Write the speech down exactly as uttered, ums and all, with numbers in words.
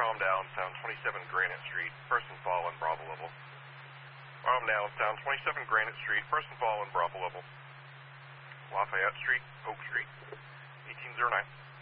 home downtown, twenty-seven Granite Street, first and Fallen, Bravo level. Fire home downtown, twenty-seven Granite Street, first and Fallen, Bravo level. Lafayette Street, Oak Street, eighteen oh nine.